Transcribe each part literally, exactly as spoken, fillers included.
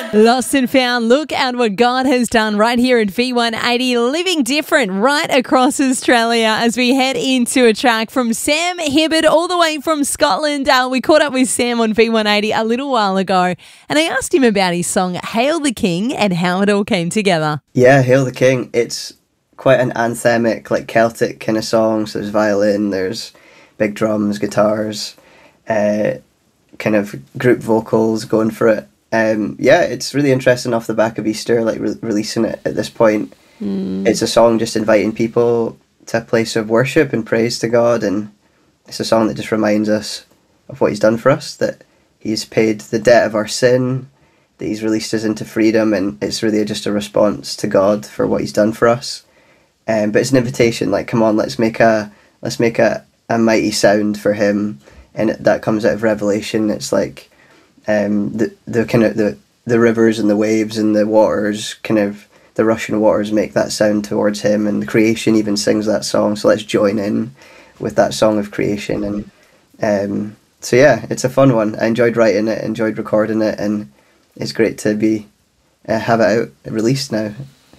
Lost and found. Look at what God has done right here at V one eighty, living different right across Australia as we head into a track from Sam Hibbard all the way from Scotland. Uh, we caught up with Sam on V one eighty a little while ago and I asked him about his song Hail the King and how it all came together. Yeah, Hail the King. It's quite an anthemic, like Celtic kind of song. So there's violin, there's big drums, guitars, uh, kind of group vocals going for it. Um, yeah, it's really interesting off the back of Easter, like re- releasing it at this point. Mm. It's a song just inviting people to a place of worship and praise to God, and it's a song that just reminds us of what he's done for us, that he's paid the debt of our sin, that he's released us into freedom, and it's really just a response to God for what he's done for us. Um, but it's an invitation, like, come on, let's make a let's make a, a mighty sound for him, and it, that comes out of Revelation. It's like Um, the the kind of the, the rivers and the waves and the waters, kind of the rushing waters, make that sound towards him, and the creation even sings that song. So let's join in with that song of creation. And um, so yeah, it's a fun one. I enjoyed writing it, enjoyed recording it, and it's great to be uh, have it out released now.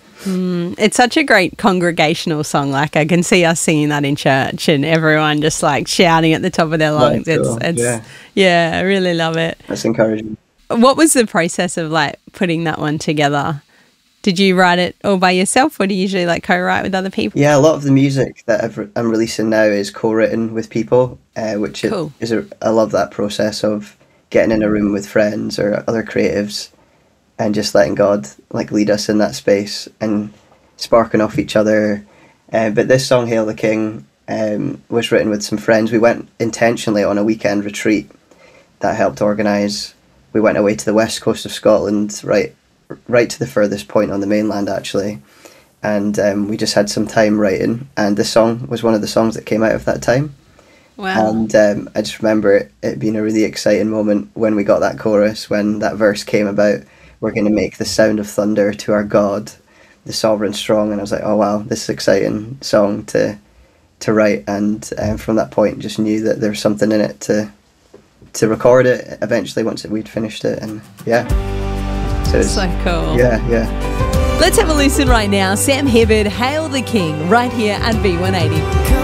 Mm, it's such a great congregational song. Like, I can see us singing that in church and everyone just like shouting at the top of their lungs. Right, it's, cool. it's, yeah. yeah, I really love it. That's encouraging. What was the process of like putting that one together? Did you write it all by yourself, or do you usually like co-write with other people? Yeah, a lot of the music that I've, I'm releasing now is co-written with people, uh, which cool. is a, I love that process of getting in a room with friends or other creatives and just letting God like lead us in that space and sparking off each other. Uh, but this song, Hail the King, um, was written with some friends. We went intentionally on a weekend retreat that I helped organise. We went away to the west coast of Scotland, right right to the furthest point on the mainland, actually. And um, we just had some time writing. And this song was one of the songs that came out of that time. Wow. And um, I just remember it, it being a really exciting moment when we got that chorus, when that verse came about. We're going to make the sound of thunder to our God, the sovereign strong. And I was like, oh, wow, this is an exciting song to to write. And um, from that point, just knew that there was something in it to to record it eventually once we'd finished it. And yeah. So, it's, so cool. Yeah, yeah. Let's have a listen right now. Sam Hibbard, Hail the King, right here at V one eighty.